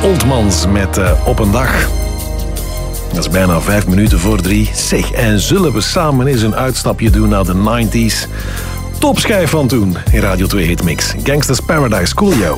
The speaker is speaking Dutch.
Oldmans met Op een Dag. Dat is bijna 5 minuten voor 3. Zeg, en zullen we samen eens een uitstapje doen naar de 90s? Topschijf van toen in Radio 2 Hitmix. Gangsters Paradise, Coolio.